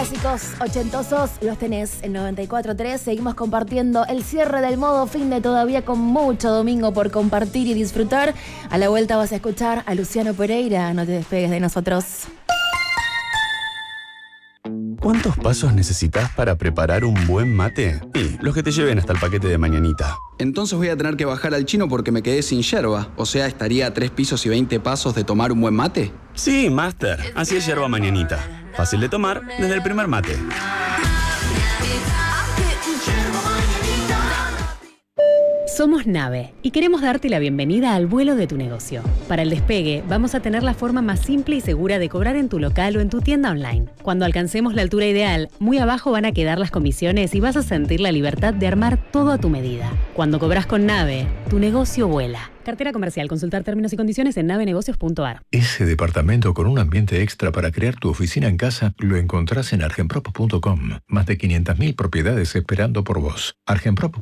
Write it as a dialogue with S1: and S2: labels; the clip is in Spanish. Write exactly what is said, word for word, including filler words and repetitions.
S1: clásicos ochentosos los tenés en noventa y cuatro tres. Seguimos compartiendo el cierre del modo fin de todavía con mucho domingo por compartir y disfrutar. A la vuelta vas a escuchar a Luciano Pereira. No te despegues de nosotros.
S2: ¿Cuántos pasos necesitas para preparar un buen mate? Y los que te lleven hasta el paquete de mañanita.
S3: Entonces voy a tener que bajar al chino porque me quedé sin yerba. O sea, ¿estaría a tres pisos y veinte pasos de tomar un buen mate?
S2: Sí, Master. Así es yerba mañanita. Fácil de tomar desde el primer mate.
S4: Somos Nave y queremos darte la bienvenida al vuelo de tu negocio. Para el despegue, vamos a tener la forma más simple y segura de cobrar en tu local o en tu tienda online. Cuando alcancemos la altura ideal, muy abajo van a quedar las comisiones y vas a sentir la libertad de armar todo a tu medida. Cuando cobras con Nave, tu negocio vuela. Cartera comercial. Consultar términos y condiciones en navenegocios punto a r.
S5: Ese departamento con un ambiente extra para crear tu oficina en casa lo encontrás en argenprop punto com. Más de quinientas mil propiedades esperando por vos. argenprop